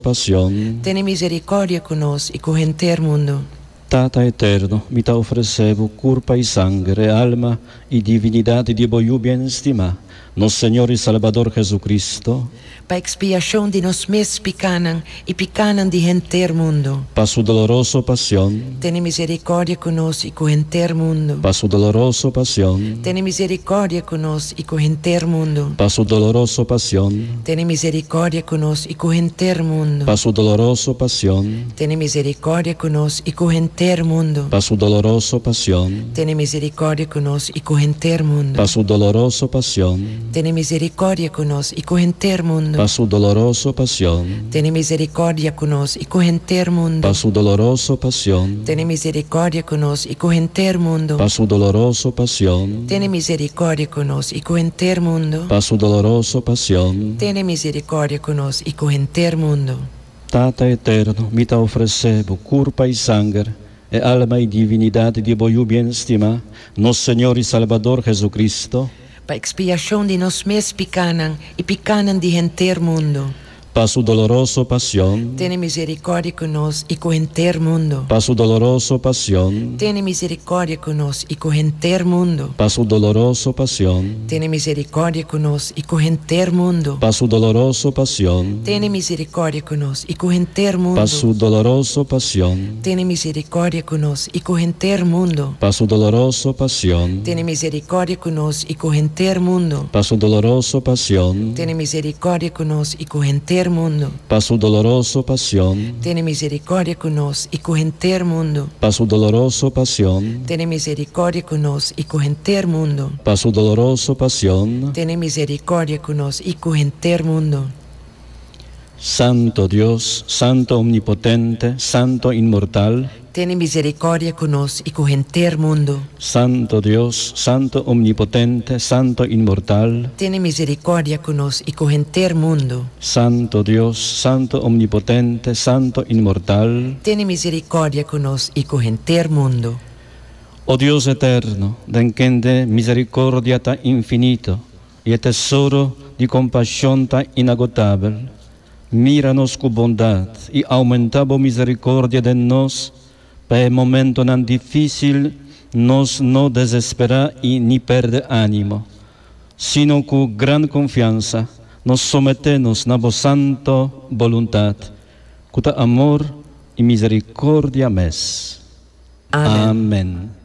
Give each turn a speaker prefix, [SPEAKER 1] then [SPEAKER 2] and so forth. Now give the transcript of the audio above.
[SPEAKER 1] pasión.
[SPEAKER 2] Tiene misericordia con nos y con gente del mundo.
[SPEAKER 1] Tata eterno, mi te ofrecevo curpa y sangre, alma y divinidad de voyu bien estima, nos Señor y Salvador Jesucristo,
[SPEAKER 2] Pa expiación de nos mes picanan y picanan de gente del mundo.
[SPEAKER 1] pa su doloroso pasión,
[SPEAKER 2] Tiene misericordia con nos y con gente del mundo.
[SPEAKER 1] pa su doloroso pasión,
[SPEAKER 2] Tiene misericordia con nos y con gente del mundo.
[SPEAKER 1] pa su doloroso pasión,
[SPEAKER 2] Tiene misericordia con nos y con gente del mundo.
[SPEAKER 1] pa su doloroso pasión,
[SPEAKER 2] Tiene misericordia con nos y con gente del mundo.
[SPEAKER 1] pa su doloroso pasión,
[SPEAKER 2] Tiene misericordia con nos y con gente del mundo.
[SPEAKER 1] pa su doloroso pasión,
[SPEAKER 2] Tiene misericordia con nos y con gente del mundo.
[SPEAKER 1] pa su doloroso pasión,
[SPEAKER 2] Tiene misericordia con nos y con gente del mundo.
[SPEAKER 1] pa su doloroso pasión,
[SPEAKER 2] Tiene misericordia con nos y con gente del mundo.
[SPEAKER 1] pa su doloroso pasión,
[SPEAKER 2] Tiene misericordia con nos y con gente del mundo.
[SPEAKER 1] pa su doloroso pasión.
[SPEAKER 2] Tiene misericordia con nos y con gente del mundo.
[SPEAKER 1] Tata eterno, mi te ofrecevo curpa y sangre, e alma y divinidad de voyu bien estima, nos Señor y Salvador Jesucristo,
[SPEAKER 2] Pa expiación de nos mes picanan y picanan de gente del mundo.
[SPEAKER 1] pa su doloroso pasión,
[SPEAKER 2] Tiene misericordia con nos y con gente del mundo.
[SPEAKER 1] pa su doloroso pasión,
[SPEAKER 2] Tiene misericordia con nos y con gente del mundo.
[SPEAKER 1] pa su doloroso pasión,
[SPEAKER 2] Tiene misericordia con nos y con gente del mundo.
[SPEAKER 1] pa su doloroso pasión,
[SPEAKER 2] Tiene misericordia con nos y con gente del mundo.
[SPEAKER 1] pa su doloroso pasión,
[SPEAKER 2] Tiene misericordia con nos y con gente del mundo.
[SPEAKER 1] pa su doloroso pasión,
[SPEAKER 2] Tiene misericordia con nos y con gente del mundo.
[SPEAKER 1] pa su doloroso pasión,
[SPEAKER 2] Tiene misericordia con nos y con gente del mundo.
[SPEAKER 1] pa su doloroso pasión,
[SPEAKER 2] Tiene misericordia con nos y con gente del mundo.
[SPEAKER 1] pa su doloroso pasión,
[SPEAKER 2] Tiene misericordia con nos y con gente del mundo.
[SPEAKER 1] pa su doloroso pasión.
[SPEAKER 2] Tiene misericordia con nos y con gente del mundo.
[SPEAKER 1] Santo Dios, Santo Omnipotente, Santo Inmortal,
[SPEAKER 2] Tiene misericordia con nos y con gente del mundo.
[SPEAKER 1] Santo Dios, Santo Omnipotente, Santo Inmortal,
[SPEAKER 2] Tiene misericordia con nos y con gente del mundo.
[SPEAKER 1] Santo Dios, Santo Omnipotente, Santo Inmortal.
[SPEAKER 2] Tiene misericordia con nos y con gente del mundo.
[SPEAKER 1] Oh Dios eterno, den quien de misericordia tan infinito y el tesoro de compasión tan inagotable, míranos con bondad y aumentabo misericordia de nos, para el momento tan difícil nos no desespera y ni perde ánimo, sino con gran confianza nos sometemos a vos santo voluntad, con amor y misericordia mes.
[SPEAKER 2] Amén.
[SPEAKER 1] Amén.